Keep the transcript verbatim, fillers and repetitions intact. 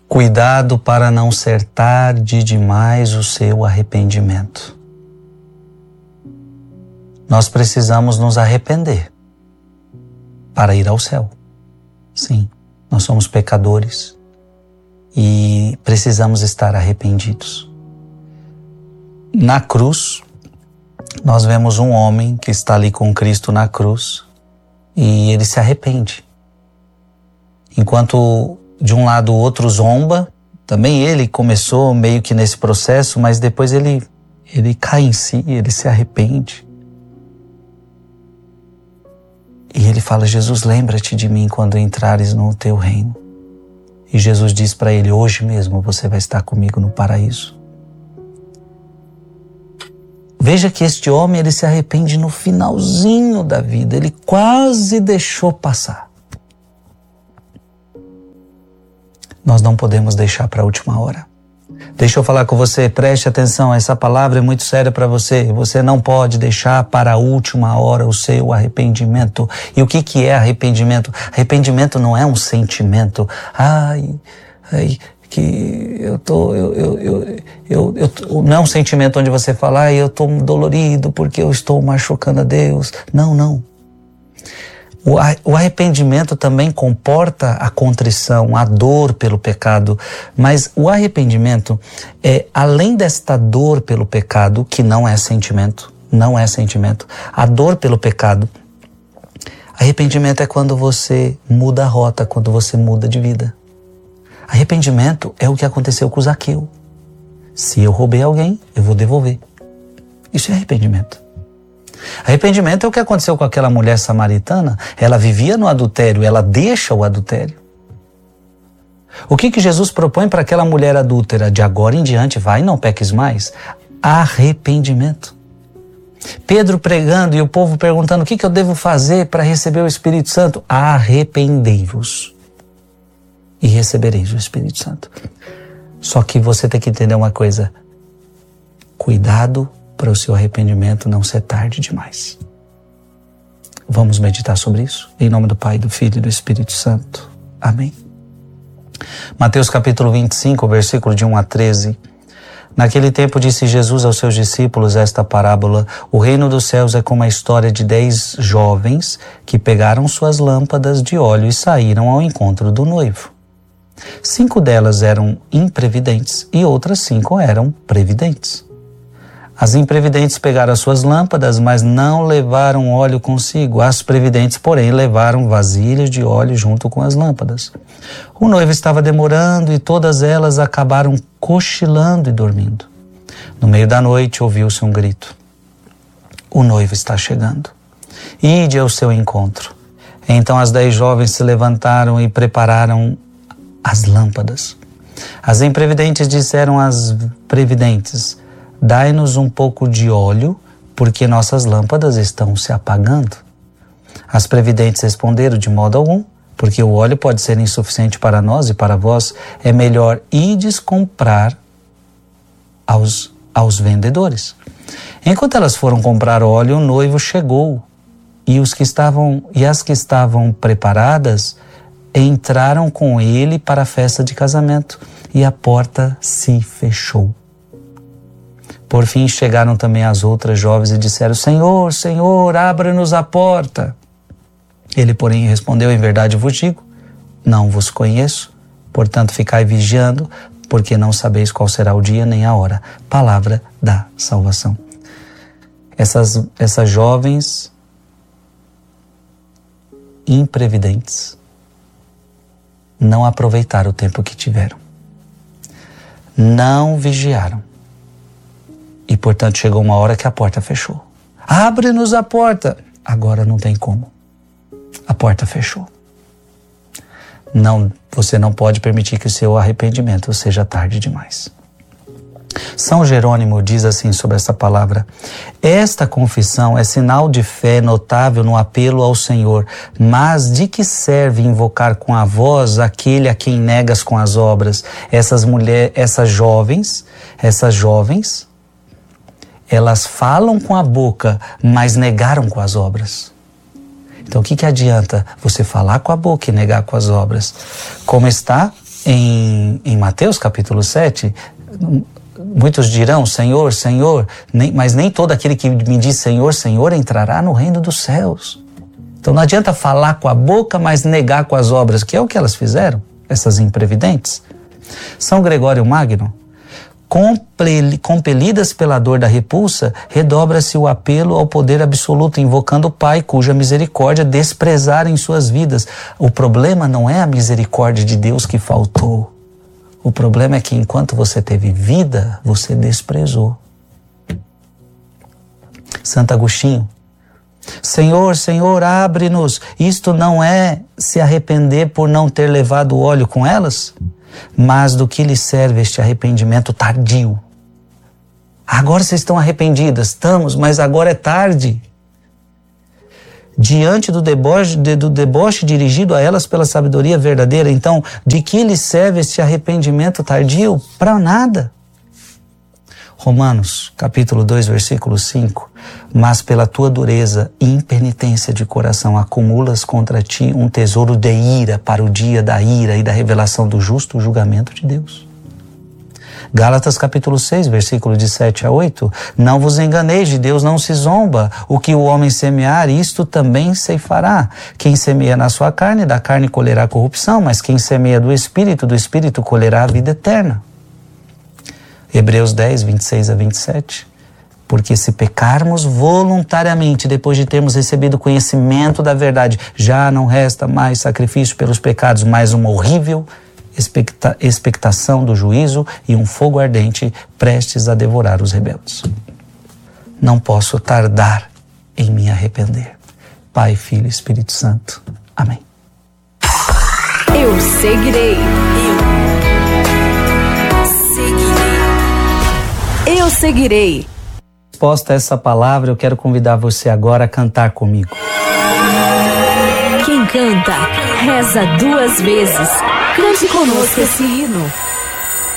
Cuidado para não ser tarde demais o seu arrependimento. Nós precisamos nos arrepender para ir ao céu. Sim, nós somos pecadores e precisamos estar arrependidos. Na cruz, nós vemos um homem que está ali com Cristo na cruz e ele se arrepende. Enquanto de um lado o outro zomba, também ele começou meio que nesse processo, mas depois ele, ele cai em si, ele se arrepende. E ele fala: Jesus, lembra-te de mim quando entrares no teu reino. E Jesus diz para ele: hoje mesmo você vai estar comigo no paraíso. Veja que este homem, ele se arrepende no finalzinho da vida, ele quase deixou passar. Nós não podemos deixar para a última hora. Deixa eu falar com você, preste atenção, essa palavra é muito séria para você. Você não pode deixar para a última hora o seu arrependimento. E o que que é arrependimento? Arrependimento não é um sentimento. Ai, ai, que eu tô, eu, eu, eu, eu, eu, não é um sentimento onde você fala: ai, eu tô dolorido porque eu estou machucando a Deus. Não, não. O arrependimento também comporta a contrição, a dor pelo pecado, mas o arrependimento é, além desta dor pelo pecado, que não é sentimento, não é sentimento, a dor pelo pecado, arrependimento é quando você muda a rota, quando você muda de vida. Arrependimento é o que aconteceu com o Zaqueu. Se eu roubei alguém, eu vou devolver. Isso é arrependimento. Arrependimento é o que aconteceu com aquela mulher samaritana. Ela vivia no adultério, ela deixa o adultério. O que que Jesus propõe para aquela mulher adúltera? De agora em diante, vai, não peques mais. Arrependimento. Pedro pregando e o povo perguntando: o que que eu devo fazer para receber o Espírito Santo? Arrependei-vos e recebereis o Espírito Santo. Só que você tem que entender uma coisa: cuidado para o seu arrependimento não ser tarde demais. Vamos meditar sobre isso? Em nome do Pai, do Filho e do Espírito Santo. Amém. Mateus capítulo vinte e cinco, versículo de um a treze. Naquele tempo disse Jesus aos seus discípulos esta parábola: o reino dos céus é como a história de dez jovens que pegaram suas lâmpadas de óleo e saíram ao encontro do noivo. Cinco delas eram imprevidentes e outras cinco eram previdentes. As imprevidentes pegaram as suas lâmpadas, mas não levaram óleo consigo. As previdentes, porém, levaram vasilhas de óleo junto com as lâmpadas. O noivo estava demorando e todas elas acabaram cochilando e dormindo. No meio da noite ouviu-se um grito: o noivo está chegando. Ide ao seu encontro. Então as dez jovens se levantaram e prepararam as lâmpadas. As imprevidentes disseram às previdentes: dai-nos um pouco de óleo, porque nossas lâmpadas estão se apagando. As previdentes responderam: de modo algum, porque o óleo pode ser insuficiente para nós e para vós. É melhor ides comprar aos, aos vendedores. Enquanto elas foram comprar óleo, o noivo chegou, e, os que estavam, e as que estavam preparadas entraram com ele para a festa de casamento, e a porta se fechou. Por fim chegaram também as outras jovens e disseram: Senhor, Senhor, abra-nos a porta. Ele, porém, respondeu: em verdade vos digo, não vos conheço, portanto ficai vigiando, porque não sabeis qual será o dia nem a hora. Palavra da salvação. Essas, essas jovens imprevidentes não aproveitaram o tempo que tiveram. Não vigiaram. E, portanto, chegou uma hora que a porta fechou. Abre-nos a porta. Agora não tem como. A porta fechou. Não, você não pode permitir que o seu arrependimento seja tarde demais. São Jerônimo diz assim sobre essa palavra: esta confissão é sinal de fé notável no apelo ao Senhor, mas de que serve invocar com a voz aquele a quem negas com as obras? Essas mulheres, essas jovens, essas jovens, elas falam com a boca, mas negaram com as obras. Então o que que adianta você falar com a boca e negar com as obras? Como está em, em Mateus capítulo sete, muitos dirão, Senhor, Senhor, nem, mas nem todo aquele que me diz Senhor, Senhor entrará no reino dos céus. Então não adianta falar com a boca, mas negar com as obras, que é o que elas fizeram, essas imprevidentes. São Gregório Magno, compelidas pela dor da repulsa, redobra-se o apelo ao poder absoluto, invocando o Pai, cuja misericórdia desprezaram em suas vidas. O problema não é a misericórdia de Deus que faltou. O problema é que enquanto você teve vida, você desprezou. Santo Agostinho, Senhor, Senhor, abre-nos. Isto não é se arrepender por não ter levado óleo com elas? Mas do que lhe serve este arrependimento tardio? Agora vocês estão arrependidas, estamos, mas agora é tarde. Diante do deboche, do deboche dirigido a elas pela sabedoria verdadeira, então, de que lhe serve este arrependimento tardio? Para nada. Romanos, capítulo dois, versículo cinco. Mas pela tua dureza e impenitência de coração acumulas contra ti um tesouro de ira para o dia da ira e da revelação do justo julgamento de Deus. Gálatas capítulo seis, versículo de sete a oito. Não vos enganeis, de Deus não se zomba. O que o homem semear, isto também ceifará. Quem semeia na sua carne, da carne colherá corrupção, mas quem semeia do Espírito, do Espírito colherá a vida eterna. Hebreus dez, vinte e seis a vinte e sete. Porque se pecarmos voluntariamente, depois de termos recebido conhecimento da verdade, já não resta mais sacrifício pelos pecados, mas uma horrível expecta- expectação do juízo e um fogo ardente prestes a devorar os rebeldes. Não posso tardar em me arrepender. Pai, Filho e Espírito Santo. Amém. Eu seguirei. Eu seguirei. Eu seguirei. Resposta a essa palavra, eu quero convidar você agora a cantar comigo. Quem canta, reza duas vezes. Cante conosco esse hino.